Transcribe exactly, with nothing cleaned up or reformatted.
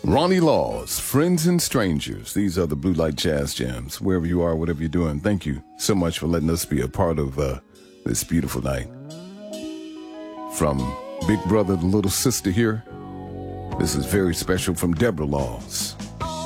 Ronnie Laws, Friends and Strangers. These are the Blue Light Jazz Jams. Wherever you are, whatever you're doing, thank you so much for letting us be a part of uh, this beautiful night. From Big Brother to Little Sister here, this is very special from Deborah Laws.